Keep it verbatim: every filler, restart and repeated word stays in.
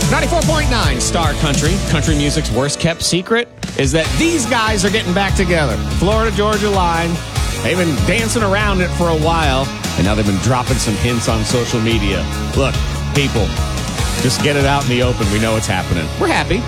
ninety-four point nine Star Country. Country music's worst kept secret is that these guys are getting back together. Florida Georgia Line. They've been dancing around it for a while, and now they've been dropping some hints on social media. Look, people, just get it out in the open. We know what's happening. We're happy.